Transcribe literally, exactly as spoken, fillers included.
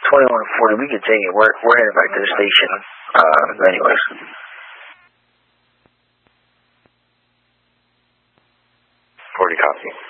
twenty-one forty. We can take it. We're, we're heading back to the station. Uh, anyways. forty copy.